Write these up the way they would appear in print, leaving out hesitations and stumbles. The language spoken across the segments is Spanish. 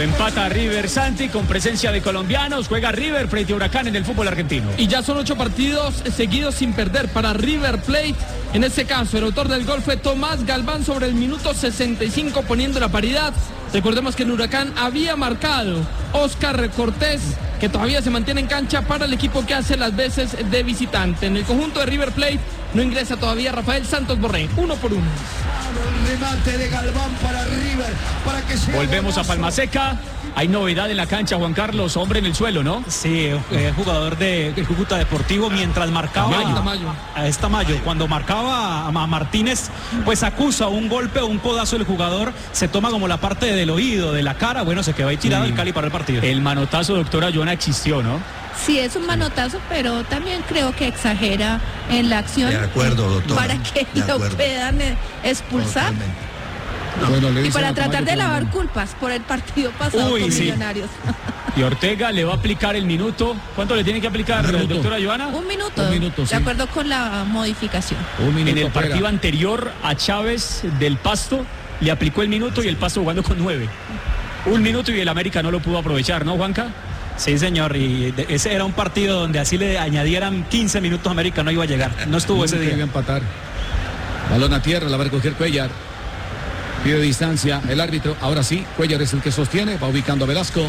empata River Santi con presencia de colombianos. Juega River frente a Huracán en el fútbol argentino. Y ya son 8 partidos seguidos sin perder para River Plate. En este caso, el autor del gol fue Tomás Galván sobre el minuto 65 poniendo la paridad. Recordemos que en Huracán había marcado Óscar Cortés, que todavía se mantiene en cancha para el equipo que hace las veces de visitante. En el conjunto de River Plate no ingresa todavía Rafael Santos Borré, 1-1. El remate de Galván para River, para que sea Volvemos a Palmaseca. Hay novedad en la cancha, Juan Carlos, hombre en el suelo, ¿no? Sí, jugador del Cúcuta Deportivo, mientras marcaba a Tamayo, cuando marcaba a Martínez, pues acusa un golpe o un codazo del jugador, se toma como la parte del oído, de la cara, bueno, se quedó ahí tirado el Cali para el partido. El manotazo, doctora Joana, existió, ¿no? Sí, es un manotazo, pero también creo que exagera en la acción. De acuerdo, doctor. Para que lo puedan expulsar. No. Bueno, y para tratar de lavar culpas por el partido pasado con Millonarios. Y Ortega le va a aplicar el minuto. ¿Cuánto le tiene que aplicar, doctora Joana? Un minuto, sí. De acuerdo con la modificación. En el partido anterior a Chávez del Pasto le aplicó el minuto y el Pasto jugando con 9. Un minuto y el América no lo pudo aprovechar, ¿no, Juanca? Sí, señor, y ese era un partido donde así le añadieran 15 minutos, América no iba a llegar, no estuvo ese día. Iba a empatar. Balón a tierra, la va a recoger Cuellar. Pide distancia el árbitro, ahora sí, Cuellar es el que sostiene, va ubicando a Velasco.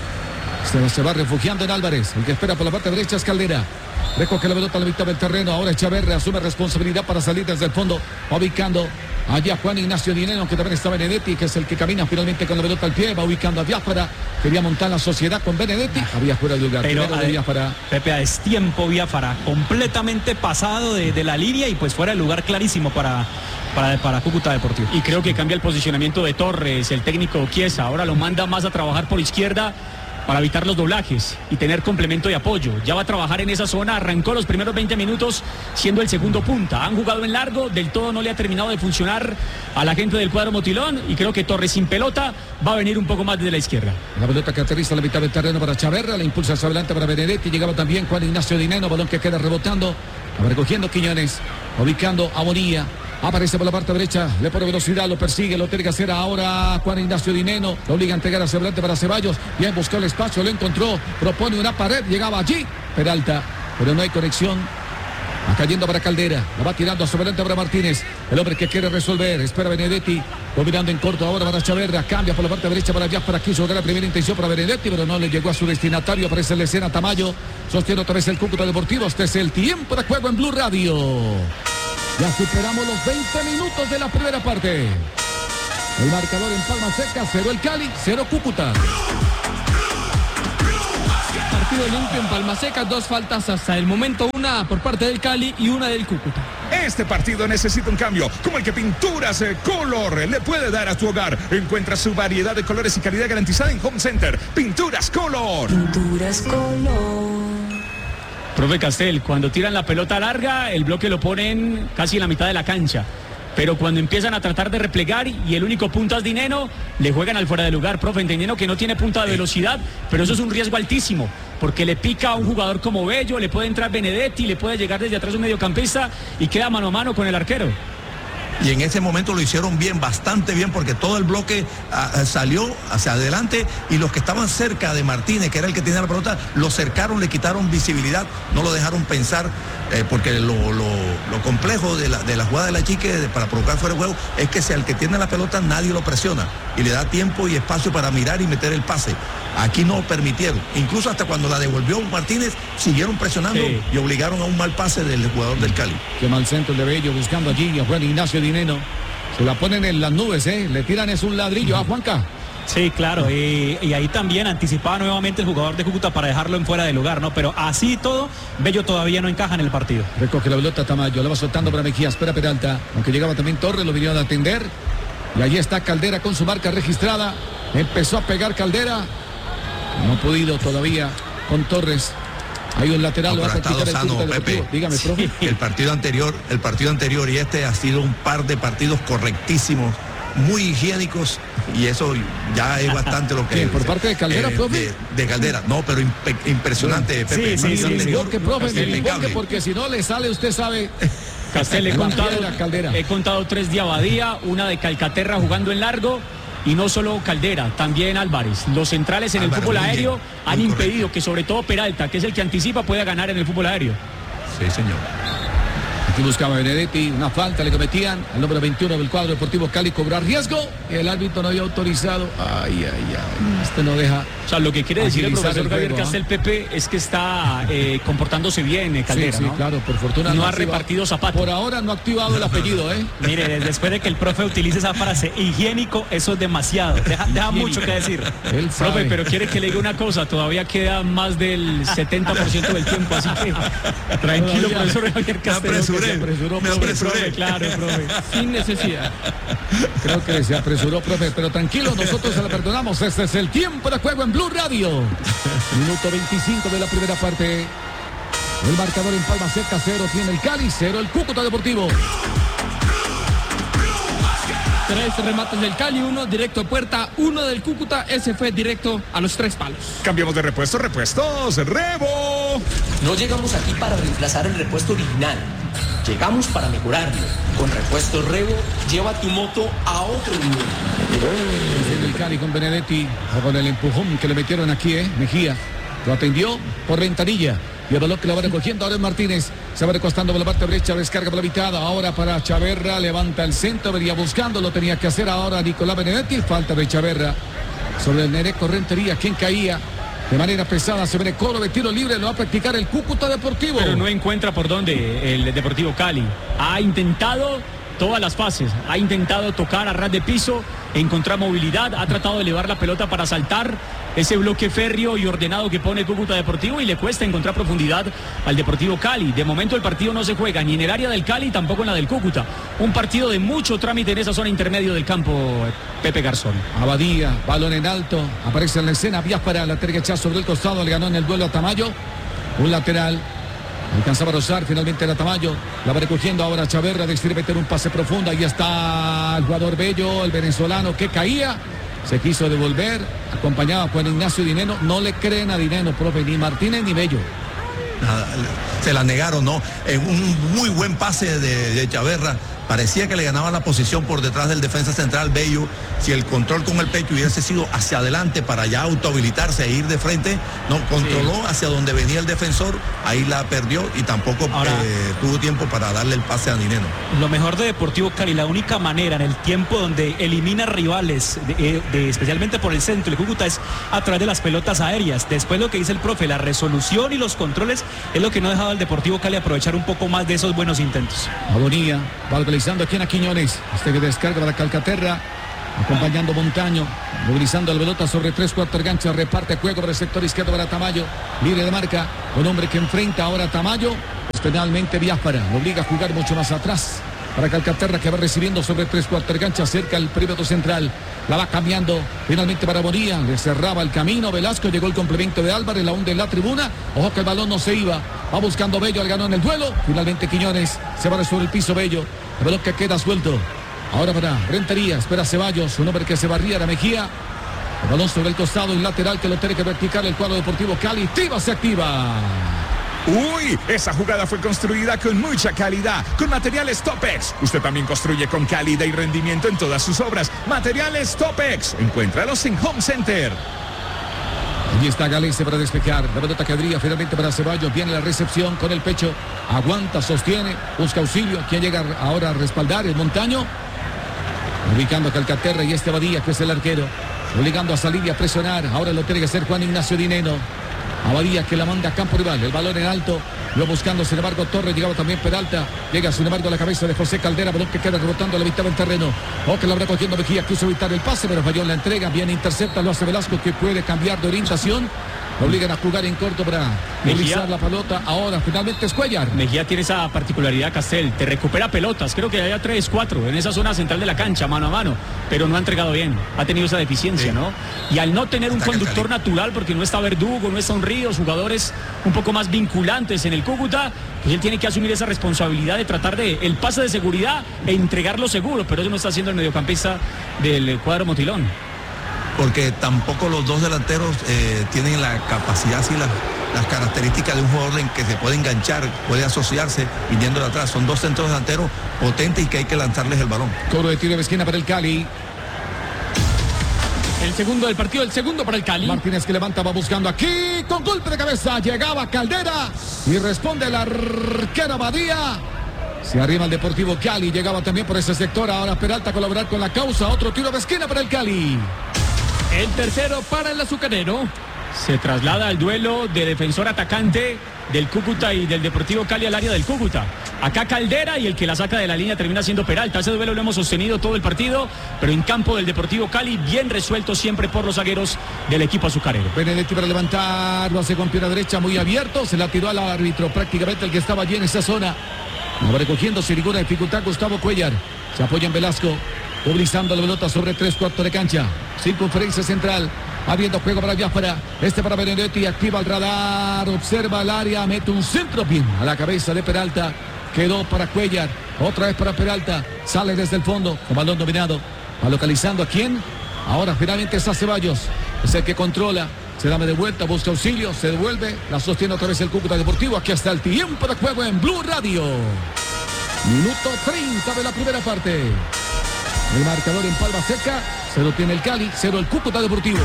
Se va refugiando en Álvarez, el que espera por la parte derecha es Caldera. Recoge la pelota a la mitad del terreno, ahora Echaverri asume responsabilidad para salir desde el fondo, va ubicando allá Juan Ignacio Dineno, que también está Benedetti, que es el que camina finalmente con la pelota al pie, va ubicando a Biafara, quería montar la sociedad con Benedetti, había fuera de lugar. Pero Pepe, a destiempo Biafara, completamente pasado de la línea y pues fuera de lugar clarísimo para Cúcuta Deportivo. Y creo que cambia el posicionamiento de Torres, el técnico Chiesa, ahora lo manda más a trabajar por izquierda para evitar los doblajes y tener complemento de apoyo. Ya va a trabajar en esa zona, arrancó los primeros 20 minutos siendo el segundo punta. Han jugado en largo, del todo no le ha terminado de funcionar a la gente del cuadro Motilón y creo que Torres sin pelota va a venir un poco más desde la izquierda. La pelota que aterriza a la mitad del terreno para Chaverra, la impulsa hacia adelante para Benedetti, llegaba también Juan Ignacio Dineno, balón que queda rebotando, va recogiendo Quiñones, ubicando a Bonilla. Aparece por la parte derecha, le pone velocidad, lo persigue, lo tiene que hacer ahora Juan Ignacio Dineno, lo obliga a entregar hacia adelante para Ceballos, bien buscó el espacio, lo encontró, propone una pared, llegaba allí, Peralta, pero no hay conexión, va cayendo para Caldera, la va tirando hacia adelante para Martínez, el hombre que quiere resolver, espera Benedetti, dominando en corto ahora para Chaverra, cambia por la parte derecha para Biafara, quiso dar la primera intención para Benedetti, pero no le llegó a su destinatario, aparece en la escena Tamayo, sostiene otra vez el Cúcuta Deportivo, este es el tiempo de juego en Blue Radio. Ya superamos los 20 minutos de la primera parte. El marcador en Palmaseca, 0 el Cali, 0 Cúcuta. Partido limpio en Palmaseca, 2 faltas hasta el momento, una por parte del Cali y una del Cúcuta. Este partido necesita un cambio, como el que Pinturas Color le puede dar a tu hogar. Encuentra su variedad de colores y calidad garantizada en Home Center. Pinturas Color. Pinturas Color. Profe Castel, cuando tiran la pelota larga, el bloque lo ponen casi en la mitad de la cancha. Pero cuando empiezan a tratar de replegar y el único punta es Dineno, le juegan al fuera de lugar, profe, entendiendo que no tiene punta de velocidad, pero eso es un riesgo altísimo, porque le pica a un jugador como Bello, le puede entrar Benedetti, le puede llegar desde atrás un mediocampista y queda mano a mano con el arquero. Y en ese momento lo hicieron bien, bastante bien, porque todo el bloque salió hacia adelante y los que estaban cerca de Martínez, que era el que tenía la pelota, lo cercaron, le quitaron visibilidad, no lo dejaron pensar, porque lo complejo de la jugada de la Chique para provocar fuera de juego es que si al que tiene la pelota nadie lo presiona y le da tiempo y espacio para mirar y meter el pase. Aquí no lo permitieron, incluso hasta cuando la devolvió Martínez siguieron presionando y obligaron a un mal pase del jugador del Cali. Qué mal centro de Bello buscando allí a Juan Ignacio Dineno. Se la ponen en las nubes, le tiran es un ladrillo a Juanca. Sí, claro, y ahí también anticipaba nuevamente el jugador de Cúcuta para dejarlo en fuera de lugar, ¿no? Pero así y todo, Bello todavía no encaja en el partido. Recoge la pelota Tamayo, la va soltando para Mejía, espera Peralta, aunque llegaba también Torres, lo vinieron a atender. Y allí está Caldera con su marca registrada, empezó a pegar Caldera, no ha podido todavía con Torres. Hay un lateral, no, lo va a quitar sano, Pepe. Dígame, profe. El partido anterior y este ha sido un par de partidos correctísimos, muy higiénicos, y eso ya es bastante lo que... ¿Por parte de Caldera, profe? De Caldera, no, pero impresionante, Pepe. Sí, que profe, me invoque, porque si no le sale, usted sabe... Castel, he contado 3 de Abadía, una de Calcaterra jugando en largo, Y no solo Caldera, también Álvarez. Los centrales en Álvaro, el fútbol muy aéreo bien, han muy impedido correcto. que sobre todo Peralta, que es el que anticipa, pueda ganar en el fútbol aéreo. Sí, señor. Aquí buscaba Benedetti, una falta le cometían al número 21 del cuadro deportivo Cali, cobrar riesgo y el árbitro no había autorizado. Ay, este no deja. O sea, lo que quiere decir el agilizar profesor el Javier juego, Castel Pepe es que está comportándose bien Caldera, sí, ¿no? claro, por fortuna No ha activa- repartido zapatos. Por ahora no ha activado el apellido, ¿eh? Mire, después de que el profe utilice esa frase, higiénico, eso es demasiado. Deja mucho que decir. Él sabe. Profe, pero quiere que le diga una cosa, todavía queda más del 70% del tiempo, así que tranquilo, Todavía. profesor Javier Castel. Me apresuré. Profe, claro, profe. Sin necesidad. Creo que se apresuró, profe, pero tranquilo, nosotros se lo perdonamos. Este es el tiempo de juego en Blue Radio. Minuto 25 de la primera parte. El marcador en Palma Seca, 0 tiene el Cali, 0 el Cúcuta Deportivo. 3 remates del Cali, 1 directo a puerta, 1 del Cúcuta, ese fue directo a los 3 palos. Cambiamos de repuestos, Rebo. No llegamos aquí para reemplazar el repuesto original. Llegamos para mejorarlo. Con Repuestos Rebo, lleva tu moto a otro nivel. El Cali con Benedetti, con el empujón que le metieron aquí, Mejía. Lo atendió por ventanilla. Y el balón que lo va recogiendo ahora es Martínez. Se va recostando por la parte derecha, descarga por la mitad. Ahora para Chaverra, levanta el centro, venía buscando, lo tenía que hacer ahora Nicolás Benedetti. Falta de Chaverra sobre el Nereco Rentería, quien caía de manera pesada. Se viene Colo de tiro libre, lo va a practicar el Cúcuta Deportivo. Pero no encuentra por dónde el Deportivo Cali. Ha intentado todas las fases, ha intentado tocar a ras de piso, encontrar movilidad, ha tratado de elevar la pelota para saltar ese bloque férreo y ordenado que pone Cúcuta Deportivo y le cuesta encontrar profundidad al Deportivo Cali. De momento el partido no se juega ni en el área del Cali, tampoco en la del Cúcuta. Un partido de mucho trámite en esa zona intermedio del campo, Pepe Garzón. Abadía, balón en alto, aparece en la escena, Biafara, la terguecha sobre el costado, le ganó en el duelo a Tamayo, un lateral, alcanzaba a rozar, finalmente era Tamayo, la va recogiendo ahora Chaverra, decide meter un pase profundo, ahí está el jugador Bello, el venezolano que caía, se quiso devolver, acompañado a Juan Ignacio Dineno, no le creen a Dineno, profe, ni Martínez ni Bello. Nada, se la negaron, ¿no? Un muy buen pase de Chaverra. Parecía que le ganaba la posición por detrás del defensa central Bello. Si el control con el pecho hubiese sido hacia adelante para ya autohabilitarse e ir de frente, no, controló hacia donde venía el defensor, ahí la perdió y tampoco tuvo tiempo para darle el pase a Dineno. Lo mejor de Deportivo Cali, la única manera en el tiempo donde elimina rivales, especialmente por el centro, el Cúcuta, es a través de las pelotas aéreas. Después lo que dice el profe, la resolución y los controles es lo que no ha dejado al Deportivo Cali aprovechar un poco más de esos buenos intentos. Agonía, va movilizando aquí en Quiñones, este que descarga para Calcaterra, acompañando Montaño, movilizando la pelota sobre 3/4 gancha, reparte juego por el sector izquierdo para Tamayo, libre de marca, un hombre que enfrenta ahora a Tamayo, es penalmente Biafara, lo obliga a jugar mucho más atrás, para Calcaterra que va recibiendo sobre 3/4 gancha, cerca el perímetro central, la va cambiando, finalmente para Bonilla, le cerraba el camino, Velasco, llegó el complemento de Álvarez, la hunde en la tribuna, ojo que el balón no se iba, va buscando Bello, al ganó en el duelo, finalmente Quiñones, se va sobre el piso Bello, el balón que queda suelto. Ahora para Rentería, espera Ceballos, un hombre que se barría de Mejía. El balón sobre el costado, el lateral que lo tiene que practicar el cuadro Deportivo Cali. Tiva se activa. Uy, esa jugada fue construida con mucha calidad, con materiales Topex. Usted también construye con calidad y rendimiento en todas sus obras. Materiales Topex. Encuéntralos en Home Center. Allí está Galese para despejar. La pelota quedaría finalmente para Ceballos. Viene la recepción con el pecho. Aguanta, sostiene, busca auxilio. Quien llega ahora a respaldar el Montaño. Ubicando a Calcaterra y este Abadía, que es el arquero. Obligando a salir y a presionar. Ahora lo tiene que hacer Juan Ignacio Dineno. Abadía que la manda a campo rival. El balón en alto. Lo buscando, sin embargo, Torres. Llegaba también Peralta. Llega, sin embargo, a la cabeza de José Caldera. Balón que queda rebotando a la mitad del terreno. O que la habrá cogiendo Mejía. Quiso evitar el pase, pero falló en la entrega. Bien intercepta. Lo hace Velasco, que puede cambiar de orientación. Lo obligan a jugar en corto para movilizar la pelota. Ahora finalmente es Cuellar. Mejía tiene esa particularidad, Castel. Te recupera pelotas. Creo que haya 3, 4 en esa zona central de la cancha, mano a mano. Pero no ha entregado bien. Ha tenido esa deficiencia, ¿no? Y al no tener un conductor natural, porque no está Verdugo, no está un Ríos, jugadores un poco más vinculantes en el Cúcuta, pues él tiene que asumir esa responsabilidad de tratar de el pase de seguridad e entregarlo seguro. Pero eso no está haciendo el mediocampista del cuadro Motilón. Porque tampoco los dos delanteros tienen la capacidad, así las características de un jugador en que se puede enganchar, puede asociarse viniendo de atrás. Son dos centros delanteros potentes y que hay que lanzarles el balón. Cobro de tiro de esquina para el Cali. El segundo del partido, el segundo para el Cali. Martínez que levanta, va buscando aquí, con golpe de cabeza, llegaba Caldera y responde el arquero Badía. Se arriba el Deportivo Cali, llegaba también por ese sector, ahora Peralta a colaborar con la causa, otro tiro de esquina para el Cali. El tercero para el azucarero. Se traslada al duelo de defensor atacante del Cúcuta y del Deportivo Cali al área del Cúcuta. Acá Caldera y el que la saca de la línea termina siendo Peralta. Ese duelo lo hemos sostenido todo el partido, pero en campo del Deportivo Cali, bien resuelto siempre por los zagueros del equipo azucarero. Benedetti para levantar, lo hace con pierna derecha muy abierto, se la tiró al árbitro, prácticamente el que estaba allí en esa zona. Va recogiendo sin ninguna dificultad Gustavo Cuellar. Se apoya en Velasco, movilizando la pelota sobre 3/4 de cancha. Circunferencia central. Abriendo juego para Biafara. Para Benedetti. Activa el radar. Observa el área. Mete un centro bien a la cabeza de Peralta. Quedó para Cuellar. Otra vez para Peralta. Sale desde el fondo. Con balón dominado. Va localizando a quién. Ahora finalmente está Ceballos. Es el que controla. Se da de vuelta. Busca auxilio. Se devuelve. La sostiene otra vez el Cúcuta Deportivo. Aquí está el tiempo de juego en Blue Radio. Minuto 30 de la primera parte. El marcador en palma seca. 0 tiene el Cali, 0 el Cúcuta Deportivo.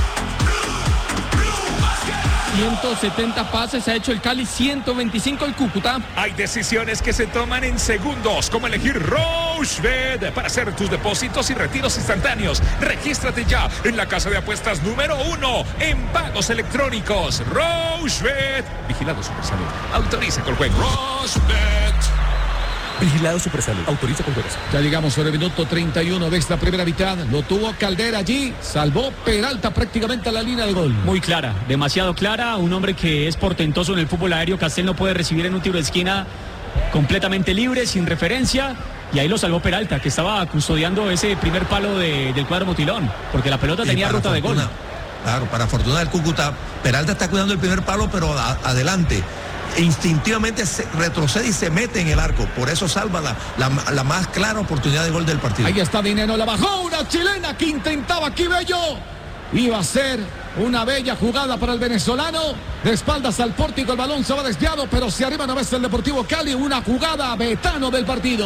170 pases ha hecho el Cali, 125 el Cúcuta. Hay decisiones que se toman en segundos, como elegir Rochebet para hacer tus depósitos y retiros instantáneos. Regístrate ya en la casa de apuestas número 1 en pagos electrónicos. Rochebet. Vigilado Supersalud. Autoriza con el juego. Rochebet. Vigilado Supersalud. Autoriza con juegos. Ya llegamos sobre el minuto 31 de esta primera mitad. Lo tuvo Caldera allí. Salvó Peralta prácticamente a la línea de gol. Muy clara, demasiado clara. Un hombre que es portentoso en el fútbol aéreo. Castel no puede recibir en un tiro de esquina completamente libre, sin referencia. Y ahí lo salvó Peralta, que estaba custodiando ese primer palo del cuadro motilón. Porque la pelota tenía ruta de gol. Claro, para fortuna del Cúcuta, Peralta está cuidando el primer palo, pero adelante. Instintivamente se retrocede y se mete en el arco. Por eso salva la más clara oportunidad de gol del partido. Ahí está Dineno, la bajó una chilena que intentaba aquí Bello. Iba a ser una bella jugada para el venezolano. De espaldas al pórtico, el balón se va desviado, pero se arriba una vez el Deportivo Cali. Una jugada Betano del partido.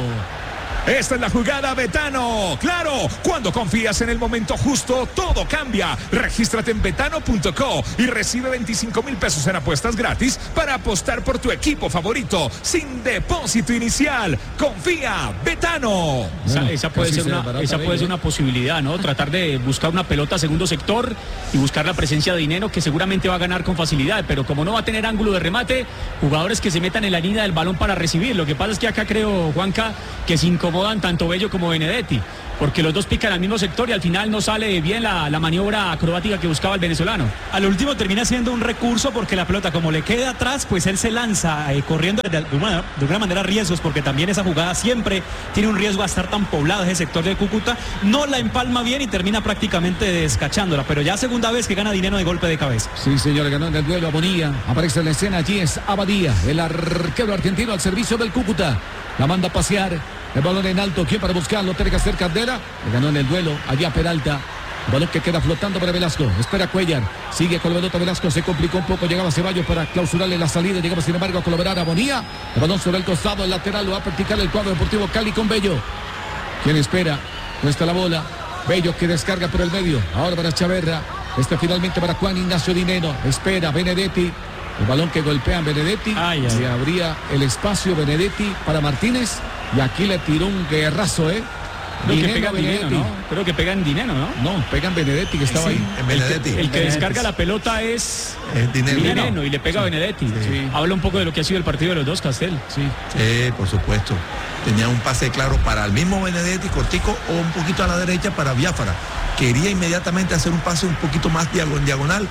Esta es la jugada Betano. Claro, cuando confías en el momento justo, todo cambia. Regístrate en betano.co y recibe 25,000 pesos en apuestas gratis para apostar por tu equipo favorito sin depósito inicial. Confía, Betano. Esa puede ser una posibilidad, ¿no? Tratar de buscar una pelota a segundo sector y buscar la presencia de Dineno, que seguramente va a ganar con facilidad, pero como no va a tener ángulo de remate, jugadores que se metan en la línea del balón para recibir. Lo que pasa es que acá creo, Juanca, que se incomodan tanto Bello como Benedetti, porque los dos pican al mismo sector y al final no sale bien la maniobra acrobática que buscaba el venezolano. Al último termina siendo un recurso porque la pelota, como le queda atrás, pues él se lanza corriendo de alguna manera riesgos, porque también esa jugada siempre tiene un riesgo a estar tan poblado ese sector de Cúcuta. No la empalma bien y termina prácticamente descachándola, pero ya segunda vez que gana Dineno de golpe de cabeza. Sí, señor, ganó en el duelo Abonía. Aparece en la escena, allí es Abadía, el arquero argentino al servicio del Cúcuta. La manda a pasear. El balón en alto, ¿quién para buscarlo? Tiene que hacer Caldera. Le ganó en el duelo, allá Peralta. Balón que queda flotando para Velasco. Espera Cuellar. Sigue con la pelota Velasco. Se complicó un poco. Llegaba Ceballos para clausurarle la salida. Llegaba sin embargo a colaborar a Bonilla. El balón sobre el costado. El lateral lo va a practicar el cuadro Deportivo Cali con Bello. ¿Quién espera? No está la bola. Bello que descarga por el medio. Ahora para Chaverra. Finalmente para Juan Ignacio Dineno. Espera Benedetti. El balón que golpea a Benedetti. Y abría el espacio Benedetti para Martínez. Y aquí le tiró un guerrazo, Creo que pega en Dineno, ¿no? Creo que pega en Dineno, ¿no? No, pega en Benedetti, que estaba ahí. En Benedetti. El que descarga la pelota es Dineno y le pega a Benedetti. Sí. Habla un poco de lo que ha sido el partido de los dos, Castel. Sí, por supuesto. Tenía un pase claro para el mismo Benedetti, cortico, o un poquito a la derecha para Biafara. Quería inmediatamente hacer un pase un poquito más diagonal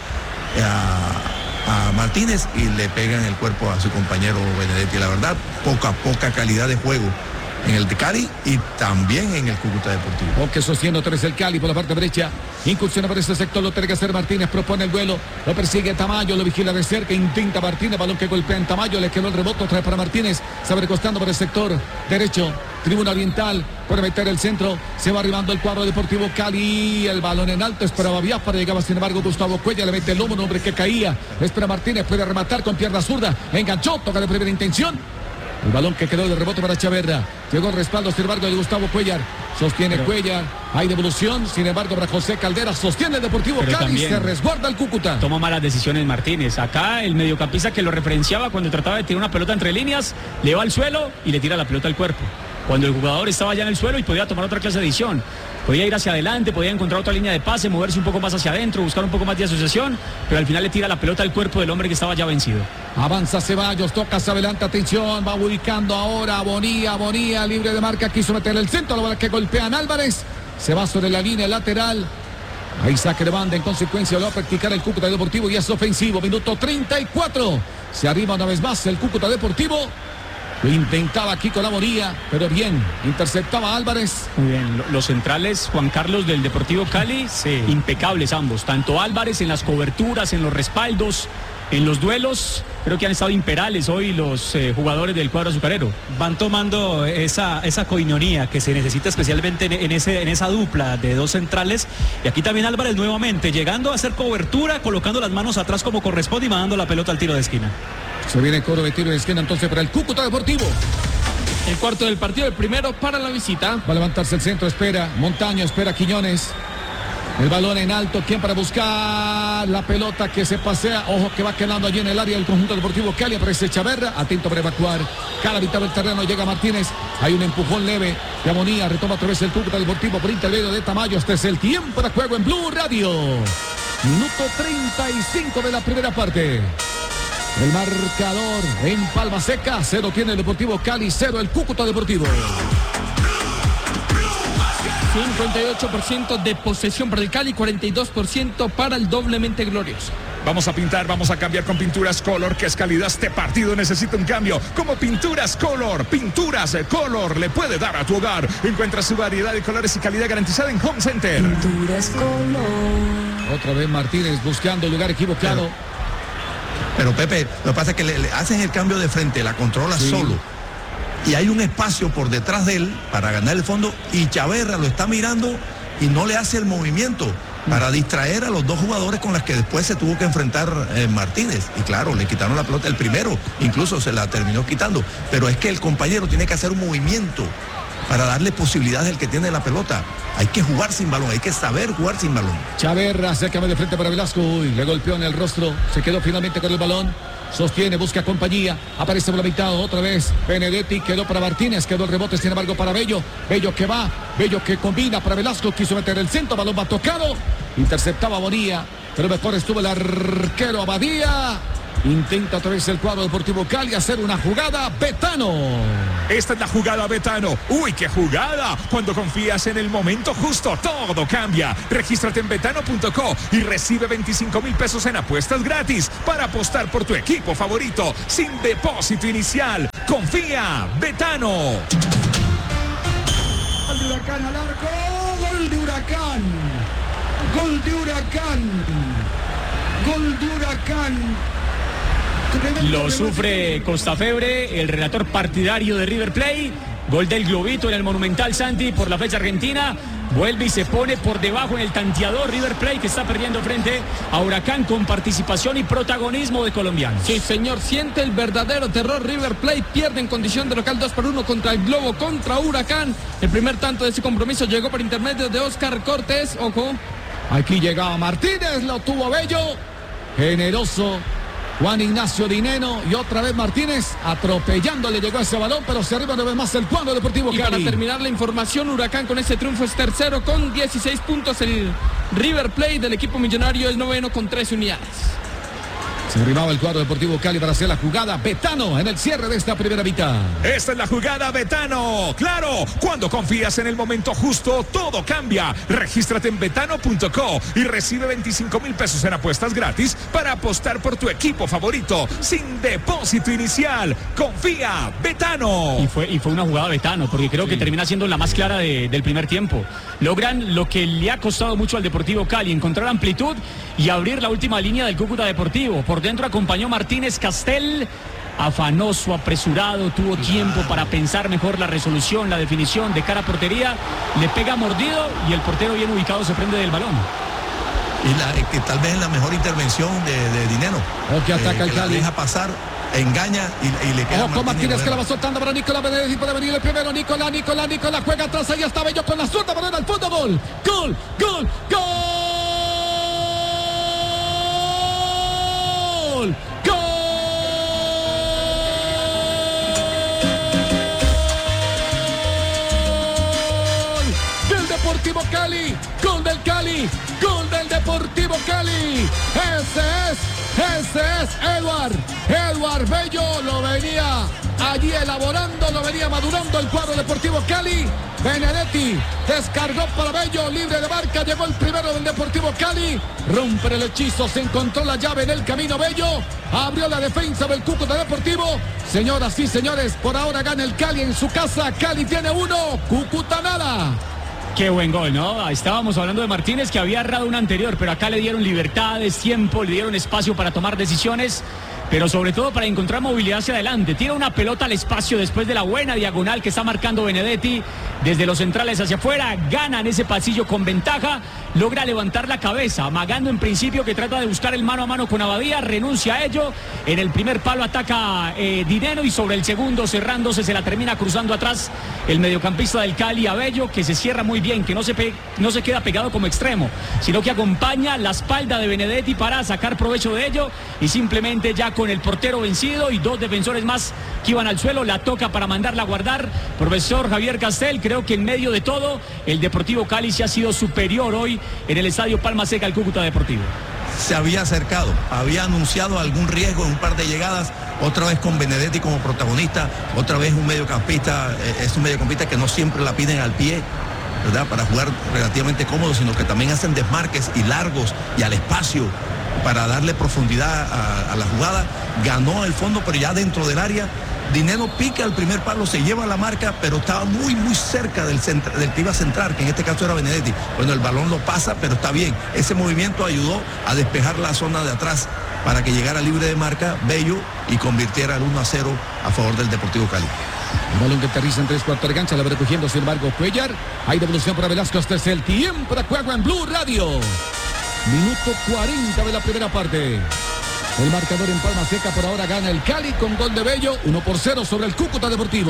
a Martínez y le pega en el cuerpo a su compañero Benedetti. La verdad, poca calidad de juego en el de Cali y también en el Cúcuta Deportivo. Que sostiene otra vez el Cali por la parte derecha. Incursiona por este sector, lo tiene que hacer Martínez, propone el vuelo, lo persigue Tamayo, lo vigila de cerca, intenta Martínez, balón que golpea en Tamayo, le quedó el rebote otra vez para Martínez, se va recostando por el sector derecho, tribuna oriental, puede meter el centro, se va arribando el cuadro Deportivo Cali, el balón en alto, esperaba Biafara, llegaba sin embargo Gustavo Cuellar, le mete el lomo, un hombre que caía, espera Martínez, puede rematar con pierna zurda, enganchó, toca de primera intención. El balón que quedó de rebote para Chaverra. Llegó el respaldo, sin embargo, de Gustavo Cuellar. Sostiene Cuellar. Hay devolución, sin embargo, para José Caldera. Sostiene el Deportivo Cali. Se resguarda el Cúcuta. Toma malas decisiones Martínez. Acá el mediocampista que lo referenciaba cuando trataba de tirar una pelota entre líneas, le va al suelo y le tira la pelota al cuerpo. Cuando el jugador estaba ya en el suelo y podía tomar otra clase de decisión. Podía ir hacia adelante, podía encontrar otra línea de pase, moverse un poco más hacia adentro, buscar un poco más de asociación, pero al final le tira la pelota al cuerpo del hombre que estaba ya vencido. Avanza Ceballos, toca hacia adelante, atención, va ubicando ahora Bonilla, libre de marca, quiso meter el centro, la bola que golpean Álvarez, se va sobre la línea lateral. Ahí saque de banda, en consecuencia lo va a practicar el Cúcuta Deportivo y es ofensivo, minuto 34. Se arriba una vez más el Cúcuta Deportivo. Lo intentaba aquí con la Bonilla, pero bien, interceptaba Álvarez. Muy bien, los centrales, Juan Carlos del Deportivo Cali, impecables ambos. Tanto Álvarez en las coberturas, en los respaldos, en los duelos. Creo que han estado imperables hoy los jugadores del cuadro azucarero. Van tomando esa coinonía que se necesita especialmente en esa dupla de dos centrales. Y aquí también Álvarez nuevamente, llegando a hacer cobertura, colocando las manos atrás como corresponde y mandando la pelota al tiro de esquina. Se viene coro de tiro de esquina entonces para el Cúcuta Deportivo. El cuarto del partido, el primero para la visita. Va a levantarse el centro, espera Montaño, espera Quiñones. El balón en alto, ¿quién para buscar la pelota que se pasea? Ojo que va quedando allí en el área del conjunto deportivo Cali. Aparece Chaverra, atento para evacuar. Cada mitad del terreno llega Martínez. Hay un empujón leve de Amonía, retoma otra vez el Cúcuta Deportivo por intermedio de Tamayo. Este es el tiempo de juego en Blue Radio. Minuto 35 de la primera parte. El marcador en Palma Seca, 0 tiene el Deportivo Cali, 0 el Cúcuta Deportivo. 58% de posesión para el Cali, 42% para el doblemente glorioso. Vamos a pintar, vamos a cambiar con Pinturas Color, que es calidad. Este partido necesita un cambio. Como Pinturas Color le puede dar a tu hogar. Encuentra su variedad de colores y calidad garantizada en Home Center. Pinturas Color. Otra vez Martínez buscando el lugar equivocado. Pero Pepe, lo que pasa es que le haces el cambio de frente, la controla solo. Y hay un espacio por detrás de él para ganar el fondo y Chaverra lo está mirando y no le hace el movimiento para distraer a los dos jugadores con los que después se tuvo que enfrentar Martínez. Y claro, le quitaron la pelota, el primero incluso se la terminó quitando. Pero es que el compañero tiene que hacer un movimiento para darle posibilidades al que tiene la pelota. Hay que jugar sin balón, hay que saber jugar sin balón. Chaverra cerca de frente para Velasco. Uy, le golpeó en el rostro. Se quedó finalmente con el balón. Sostiene, busca compañía. Aparece por la mitad otra vez. Benedetti quedó para Martínez. Quedó el rebote, sin embargo, para Bello. Bello que va. Bello que combina para Velasco. Quiso meter el centro. Balón va tocado. Interceptaba Bonilla. Pero mejor estuvo el arquero Abadía. Intenta otra vez el cuadro Deportivo Cali hacer una jugada. Betano. Esta es la jugada Betano. ¡Uy, qué jugada! Cuando confías en el momento justo, todo cambia. Regístrate en betano.co y recibe 25,000 pesos en apuestas gratis para apostar por tu equipo favorito sin depósito inicial. Confía, Betano. Gol de Huracán al arco. Gol de Huracán. Gol de Huracán. Gol de Huracán. Lo sufre Costafebre, el relator partidario de River Plate. Gol del Globito en el Monumental, Santi, por la fecha argentina. Vuelve y se pone por debajo en el tanteador River Plate, que está perdiendo frente a Huracán con participación y protagonismo de colombianos. Sí, señor, siente el verdadero terror. River Plate pierde en condición de local 2-1 contra el Globo, contra Huracán. El primer tanto de ese compromiso llegó por intermedio de Oscar Cortés. Ojo. Aquí llegaba Martínez, lo tuvo Bello. Generoso Juan Ignacio Dineno y otra vez Martínez atropellándole, llegó ese balón, pero se arriba una vez más el cuadro Deportivo Cali. Y para terminar la información, Huracán con ese triunfo es tercero con 16 puntos. El River Plate del equipo millonario es noveno con 13 unidades. Se arrimaba el cuadro Deportivo Cali para hacer la jugada. Betano en el cierre de esta primera mitad. Esta es la jugada Betano. Claro, cuando confías en el momento justo, todo cambia. Regístrate en betano.co y recibe 25,000 pesos en apuestas gratis para apostar por tu equipo favorito sin depósito inicial. Confía, Betano. Y fue una jugada Betano, porque creo que termina siendo la más clara del primer tiempo. Logran lo que le ha costado mucho al Deportivo Cali, encontrar amplitud y abrir la última línea del Cúcuta Deportivo. Por dentro acompañó Martínez Castel, afanoso, apresurado, tuvo tiempo para pensar mejor la resolución, la definición de cara a portería, le pega mordido y el portero bien ubicado se prende del balón. Y que tal vez es la mejor intervención de Dineno. Que ataca el Cali. Deja pasar engaña y le queda. Ojo Martínez que la va soltando para Nicolás Benedetti, puede venir el primero. Nicolás juega atrás, ahí está Bello con la zurda, para al fondo, gol. Deportivo Cali, gol del Cali, gol del Deportivo Cali. Ese es Eduard Bello, lo venía allí elaborando, lo venía madurando el cuadro Deportivo Cali. Benedetti descargó para Bello, libre de marca, llegó el primero del Deportivo Cali, rompe el hechizo, se encontró la llave en el camino Bello, abrió la defensa del Cúcuta Deportivo. Señoras y señores, por ahora gana el Cali en su casa, Cali tiene 1, Cúcuta nada. Qué buen gol, ¿no? Estábamos hablando de Martínez que había errado un anterior, pero acá le dieron libertades, tiempo, le dieron espacio para tomar decisiones, pero sobre todo para encontrar movilidad hacia adelante. Tira una pelota al espacio después de la buena diagonal que está marcando Benedetti desde los centrales hacia afuera, gana en ese pasillo con ventaja, logra levantar la cabeza, amagando en principio que trata de buscar el mano a mano con Abadía, renuncia a ello, en el primer palo ataca Dineno y sobre el segundo cerrándose se la termina cruzando atrás el mediocampista del Cali, Abello, que se cierra muy bien, que no se queda pegado como extremo, sino que acompaña la espalda de Benedetti para sacar provecho de ello y simplemente ya con el portero vencido y 2 defensores más que iban al suelo, la toca para mandarla a guardar. Profesor Javier Castel, creo que en medio de todo el Deportivo Cali se ha sido superior hoy en el estadio Palma Seca al Cúcuta Deportivo. Se había acercado, había anunciado algún riesgo en un par de llegadas, otra vez con Benedetti como protagonista, otra vez un mediocampista, es un mediocampista que no siempre la piden al pie, ¿verdad? Para jugar relativamente cómodo, sino que también hacen desmarques y largos y al espacio para darle profundidad a la jugada. Ganó el fondo, pero ya dentro del área. Dineno pica el primer palo, se lleva la marca, pero estaba muy cerca del que iba a centrar, que en este caso era Benedetti. Bueno, el balón lo pasa, pero está bien. Ese movimiento ayudó a despejar la zona de atrás para que llegara libre de marca Bello y convirtiera el 1-0 a favor del Deportivo Cali. El balón que aterriza en 3/4 de cancha, la va recogiendo sin embargo Cuellar. Hay devolución para Velasco, este es el tiempo de juego en Blue Radio. Minuto 40 de la primera parte. El marcador en Palma Seca por ahora gana el Cali con gol de Bello, 1-0 sobre el Cúcuta Deportivo.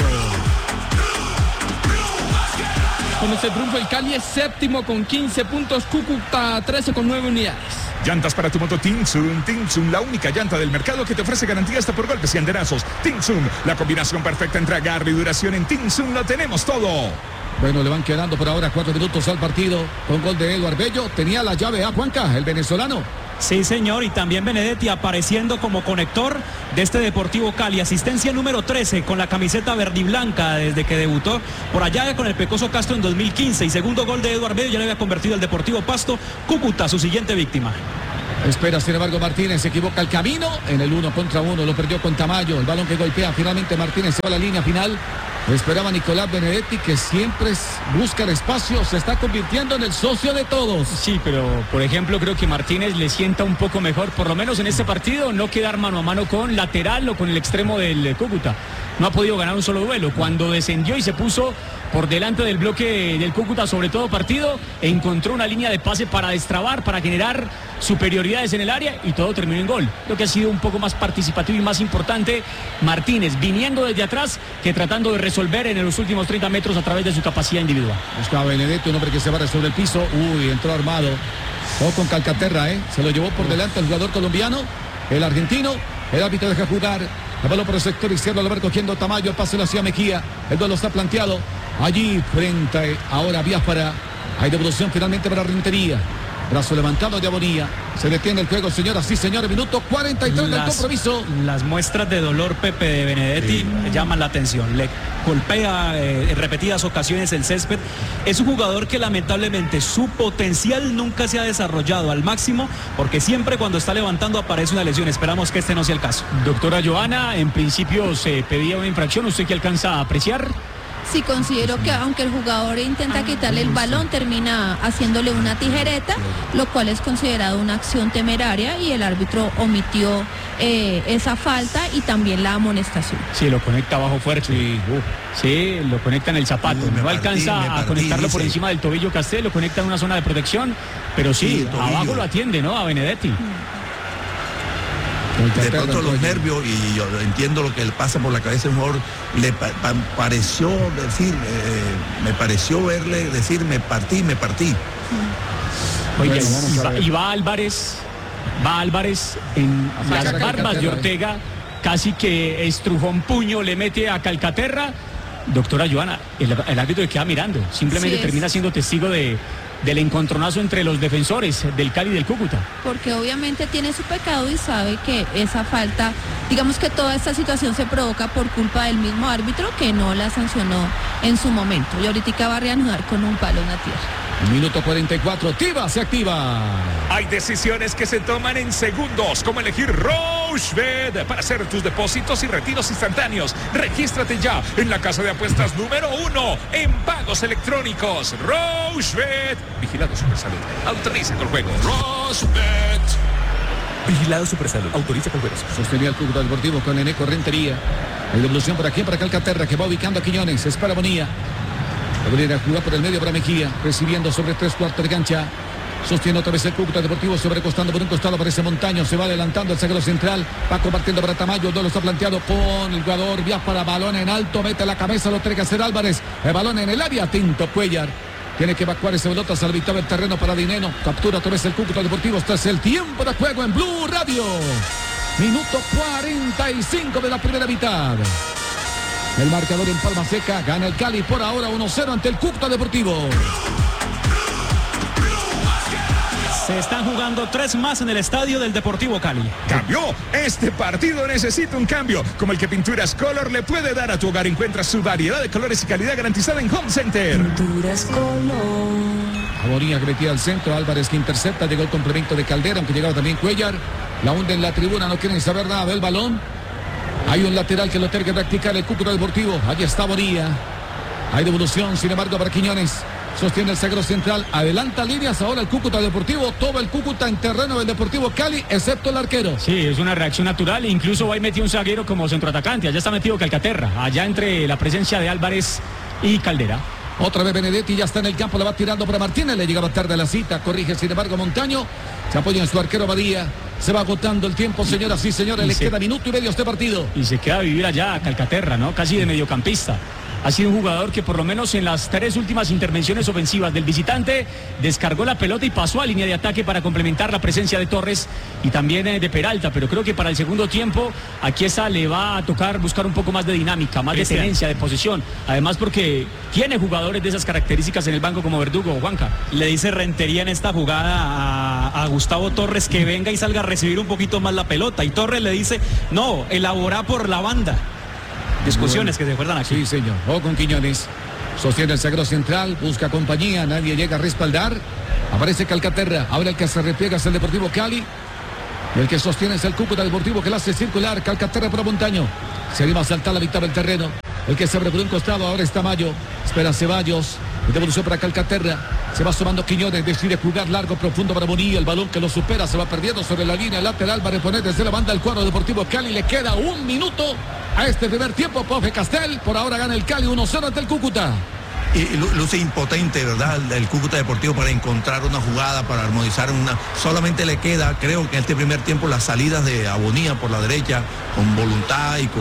Con ese triunfo el Cali es séptimo con 15 puntos, Cúcuta 13 con 9 unidades. Llantas para tu moto Tinsun, la única llanta del mercado que te ofrece garantía hasta por golpes y andenazos. Tinsun, la combinación perfecta entre agarre y duración. En Tinsun lo tenemos todo. Bueno, le van quedando por ahora 4 minutos al partido con gol de Eduard Bello. Tenía la llave a Juanca, el venezolano. Sí, señor, y también Benedetti apareciendo como conector de este Deportivo Cali. Asistencia número 13 con la camiseta verdiblanca desde que debutó por allá con el Pecoso Castro en 2015. Y segundo gol de Eduard Bello ya le había convertido al Deportivo Pasto. Cúcuta, su siguiente víctima. Espera, sin embargo, Martínez se equivoca el camino. En el 1 contra 1 lo perdió con Tamayo. El balón que golpea finalmente Martínez se va a la línea final. Esperaba Nicolás Benedetti, que siempre busca el espacio, se está convirtiendo en el socio de todos. Sí, pero por ejemplo creo que Martínez le sienta un poco mejor, por lo menos en este partido, no quedar mano a mano con lateral o con el extremo del Cúcuta. No ha podido ganar un solo duelo. Cuando descendió y se puso por delante del bloque del Cúcuta, sobre todo partido, encontró una línea de pase para destrabar, para generar superioridades en el área y todo terminó en gol. Lo que ha sido un poco más participativo y más importante Martínez, viniendo desde atrás que tratando de resolver en los últimos 30 metros a través de su capacidad individual. Buscaba Benedetti, un hombre que se va sobre el piso. Uy, entró armado. O con Calcaterra, se lo llevó por delante el jugador colombiano, el argentino. El árbitro deja jugar. El balón por el sector izquierdo, lo va recogiendo Tamayo, el pase lo hacía Mejía. El duelo está planteado. Allí frente ahora Biafara. Hay devolución finalmente para Rentería. Brazo levantado de Abonía. Se detiene el juego, señoras y señores. Minuto 43 del compromiso. Las muestras de dolor, Pepe, de Benedetti llaman la atención. Le golpea en repetidas ocasiones el césped. Es un jugador que lamentablemente su potencial nunca se ha desarrollado al máximo, porque siempre cuando está levantando aparece una lesión. Esperamos que este no sea el caso. Doctora Joana, en principio se pedía una infracción. ¿Usted qué alcanza a apreciar? Sí, considero que aunque el jugador intenta quitarle el balón, termina haciéndole una tijereta, lo cual es considerado una acción temeraria y el árbitro omitió esa falta y también la amonestación. Sí, lo conecta bajo fuerte. Sí, lo conecta en el zapato. No alcanza a conectarlo por encima del tobillo Castel, lo conecta en una zona de protección, pero sí, abajo lo atiende, ¿no? A Benedetti. De pronto los nervios, y yo entiendo lo que le pasa por la cabeza de un jugador, me pareció verle decir me partí. Oye, y va Álvarez en las barbas de Ortega, casi que estrujón puño le mete a Calcaterra. Doctora Joana, el árbitro le queda mirando, simplemente termina siendo testigo del encontronazo entre los defensores del Cali y del Cúcuta. Porque obviamente tiene su pecado y sabe que esa falta, digamos que toda esta situación se provoca por culpa del mismo árbitro que no la sancionó en su momento. Y ahorita va a reanudar con un palo en la tierra. Minuto 44, Tiva se activa. Hay decisiones que se toman en segundos, como elegir Rochebet para hacer tus depósitos y retiros instantáneos. Regístrate ya en la casa de apuestas número 1 en pagos electrónicos. Rochebet. Vigilado Supersalud. Autoriza con juego. Rochebet. Vigilado Supersalud. Autoriza con juegos. Sostenía el Cúcuta Deportivo con Eneco Rentería. La devolución por aquí para Calcaterra, que va ubicando a Quiñones. Espera Bonilla. Debería jugar por el medio para Mejía, recibiendo sobre 3/4 de cancha. Sostiene otra vez el Cúcuta Deportivo, sobrecostando por un costado, aparece Montaño, se va adelantando el zaguero central, va compartiendo para Tamayo, el duelo está planteado con el jugador, vía para balón en alto, mete la cabeza, lo tiene que hacer Álvarez, el balón en el área, Tinto Cuellar. Tiene que evacuar ese pelota, se habitaba el terreno para Dineno, captura otra vez el Cúcuta Deportivo, este es el tiempo de juego en Blue Radio. Minuto 45 de la primera mitad. El marcador en Palma Seca, gana el Cali por ahora 1-0 ante el Cúcuta Deportivo. Se están jugando 3 más en el estadio del Deportivo Cali. ¡Cambió! Este partido necesita un cambio, como el que Pinturas Color le puede dar a tu hogar. Encuentra su variedad de colores y calidad garantizada en Home Center. Pinturas Color. Bonilla que metía al centro, Álvarez que intercepta, llegó el complemento de Caldera, aunque llegaba también Cuellar. La hunde en la tribuna, no quieren saber nada del balón. Hay un lateral que lo tiene que practicar el Cúcuta Deportivo. Allí está Bonilla. Hay devolución, sin embargo, para Quiñones. Sostiene el zaguero central. Adelanta líneas ahora el Cúcuta Deportivo. Todo el Cúcuta en terreno del Deportivo Cali, excepto el arquero. Sí, es una reacción natural. Incluso va y metió un zaguero como centroatacante. Allá está metido Calcaterra. Allá entre la presencia de Álvarez y Caldera. Otra vez Benedetti ya está en el campo. La va tirando para Martínez. Le llegaba tarde la cita. Corrige, sin embargo, Montaño. Se apoya en su arquero Badía. Se va agotando el tiempo, señoras y señores. Le queda minuto y medio a este partido. Y se queda a vivir allá Calcaterra, ¿no? Casi de mediocampista. Ha sido un jugador que por lo menos en las 3 últimas intervenciones ofensivas del visitante descargó la pelota y pasó a línea de ataque para complementar la presencia de Torres y también de Peralta. Pero creo que para el segundo tiempo a Chiesa le va a tocar buscar un poco más de dinámica, más de tenencia, de posesión. Además porque tiene jugadores de esas características en el banco como Verdugo o Juanca. Le dice Rentería en esta jugada a Gustavo Torres que venga y salga a recibir un poquito más la pelota. Y Torres le dice, no, elabora por la banda. Discusiones que se acuerdan aquí. Sí, señor. O con Quiñones. Sostiene el zaguero central, busca compañía, nadie llega a respaldar. Aparece Calcaterra. Ahora el que se repliega es el Deportivo Cali. Y el que sostiene es el Cúcuta Deportivo que la hace circular. Calcaterra para Montaño. Se anima a saltar la mitad del terreno. El que se abre por un costado ahora está Mayo. Espera Ceballos. Devolución para Calcaterra. Se va sumando Quiñones. Decide jugar largo, profundo para Bonilla. El balón que lo supera. Se va perdiendo sobre la línea lateral. Va a reponer desde la banda el cuadro Deportivo Cali. Le queda 1 minuto a este primer tiempo. Profe Castel. Por ahora gana el Cali 1-0 ante el Cúcuta. Y luce impotente, ¿verdad? El Cúcuta Deportivo para encontrar una jugada, para armonizar una. Solamente le queda, creo que en este primer tiempo, las salidas de Abonía por la derecha, con voluntad y con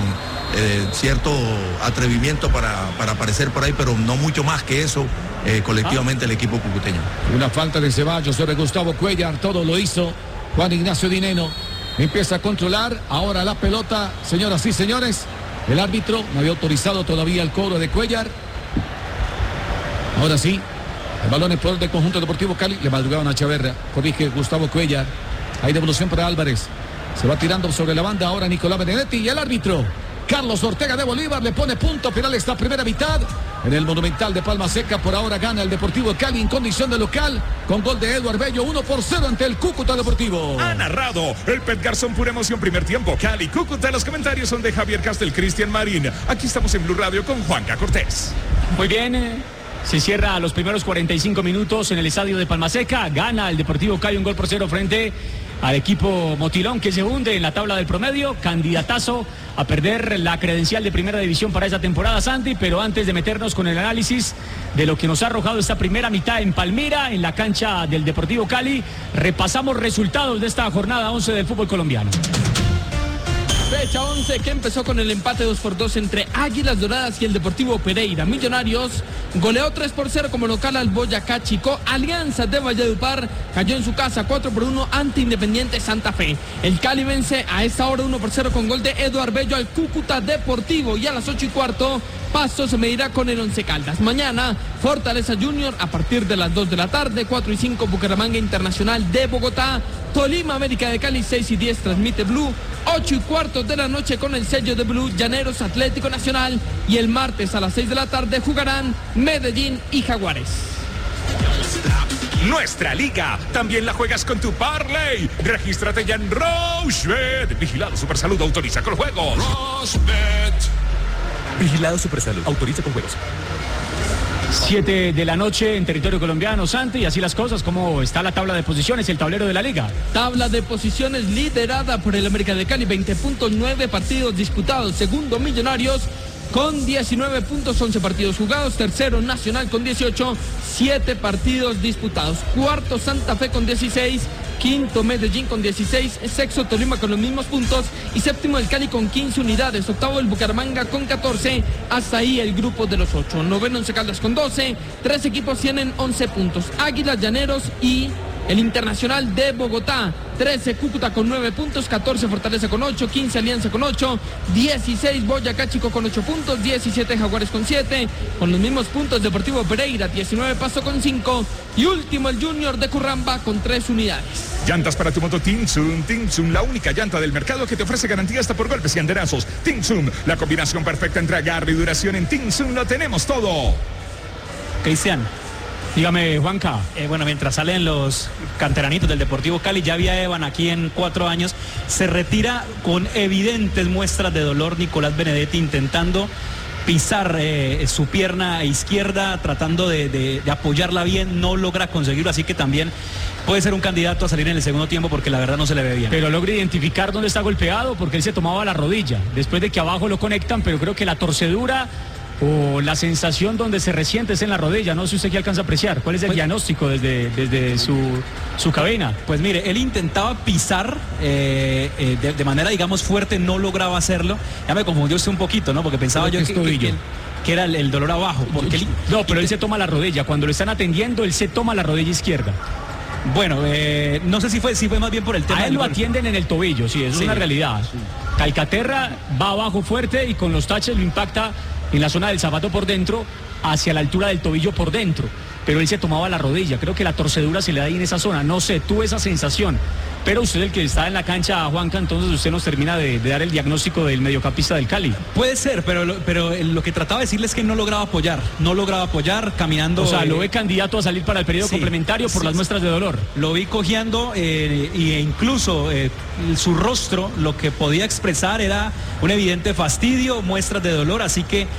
cierto atrevimiento para aparecer por ahí, pero no mucho más que eso, colectivamente el equipo cucuteño. Una falta de Ceballos sobre Gustavo Cuellar, todo lo hizo Juan Ignacio Dineno. Empieza a controlar ahora la pelota, señoras y señores. El árbitro no había autorizado todavía el cobro de Cuellar. Ahora sí, el balón en poder del conjunto Deportivo Cali. Le madrugaron a Chaverra. Corrige Gustavo Cuellar. Hay devolución para Álvarez. Se va tirando sobre la banda ahora Nicolás Benedetti. Y el árbitro, Carlos Ortega de Bolívar, le pone punto final a esta primera mitad. En el Monumental de Palma Seca, por ahora gana el Deportivo Cali en condición de local. Con gol de Eduard Bello, 1-0 ante el Cúcuta Deportivo. Ha narrado el Pet Garzón, pura emoción, primer tiempo. Cali, Cúcuta. Los comentarios son de Javier Castel, Cristian Marín. Aquí estamos en Blue Radio con Juanca Cortés. Muy bien. Se cierra a los primeros 45 minutos en el estadio de Palma Seca. Gana el Deportivo Cali 1-0 frente al equipo Motilón, que se hunde en la tabla del promedio. Candidatazo a perder la credencial de primera división para esta temporada, Santi. Pero antes de meternos con el análisis de lo que nos ha arrojado esta primera mitad en Palmira, en la cancha del Deportivo Cali, repasamos resultados de esta jornada 11 del fútbol colombiano. Fecha 11 que empezó con el empate 2-2 entre Águilas Doradas y el Deportivo Pereira. Millonarios goleó 3-0 como local al Boyacá Chico. Alianza de Valledupar cayó en su casa 4-1 ante Independiente Santa Fe. El Cali vence a esta hora 1-0 con gol de Eduardo Bello al Cúcuta Deportivo. Y a las 8:15 Pasto se medirá con el Once Caldas. Mañana Fortaleza Junior a partir de las 2 de la tarde. 4:05 Bucaramanga Internacional de Bogotá. Tolima América de Cali 6:10 transmite Blue. 8:15 de la noche con el sello de Blue Llaneros Atlético Nacional. Y el martes a las 6 de la tarde jugarán Medellín y Jaguares. Nuestra liga también la juegas con tu Parley. Regístrate ya en Rochebet. Vigilado Supersalud, autoriza con juegos. Rochebet. Vigilado Supersalud. Autoriza con juegos. 7 de la noche en territorio colombiano, Santi, y así las cosas. ¿Cómo está la tabla de posiciones y el tablero de la liga? Tabla de posiciones liderada por el América de Cali, 20.9 partidos disputados. Segundo, Millonarios con 19 puntos, 11 partidos jugados. Tercero, Nacional con 18, 7 partidos disputados. Cuarto, Santa Fe con 16. Quinto, Medellín con 16. Sexto, Tolima con los mismos puntos. Y séptimo, el Cali con 15 unidades. Octavo, el Bucaramanga con 14. Hasta ahí el grupo de los 8. Noveno, Once Caldas con 12. 3 equipos tienen 11 puntos. Águilas, Llaneros y el Internacional de Bogotá. 13 Cúcuta con 9 puntos, 14 Fortaleza con 8, 15 Alianza con 8, 16 Boyacá Chico con 8 puntos, 17 Jaguares con 7, con los mismos puntos Deportivo Pereira, 19 Pasto con 5 y último el Junior de Curramba con 3 unidades. Llantas para tu moto Tinsun. Tinsun, la única llanta del mercado que te ofrece garantía hasta por golpes y anderazos. Tinsun, la combinación perfecta entre agarre y duración. En Tinsun lo tenemos todo. Cristian. Dígame, Juanca. Bueno, mientras salen los canteranitos del Deportivo Cali, ya había Evan aquí en 4 años. Se retira con evidentes muestras de dolor Nicolás Benedetti, intentando pisar su pierna izquierda, tratando de apoyarla bien, no logra conseguirlo, así que también puede ser un candidato a salir en el segundo tiempo porque la verdad no se le ve bien. Pero logra identificar dónde está golpeado porque él se tomaba la rodilla, después de que abajo lo conectan, pero creo que la torcedura o la sensación donde se resiente es en la rodilla. No sé usted qué alcanza a apreciar. ¿Cuál es el diagnóstico desde su cabina? Pues mire, él intentaba pisar de manera, digamos, fuerte, no lograba hacerlo. Ya me confundió usted un poquito, ¿no? Porque pensaba yo que era el dolor abajo. Porque no, pero él se toma la rodilla. Cuando lo están atendiendo, él se toma la rodilla izquierda. Bueno, no sé si fue más bien por el tema. A él lo atienden en el tobillo, sí, es una realidad. Sí. Calcaterra va abajo fuerte y con los taches lo impacta en la zona del zapato por dentro, hacia la altura del tobillo por dentro. Pero él se tomaba la rodilla, creo que la torcedura se le da ahí en esa zona, no sé, tuve esa sensación. Pero usted, el que está en la cancha, Juanca, entonces usted nos termina de dar el diagnóstico del mediocampista del Cali. Puede ser, pero lo que trataba de decirle es que no lograba apoyar, caminando. O sea, lo ve candidato a salir para el periodo complementario por las muestras de dolor. Lo vi cojeando e incluso su rostro, lo que podía expresar era un evidente fastidio, muestras de dolor, así que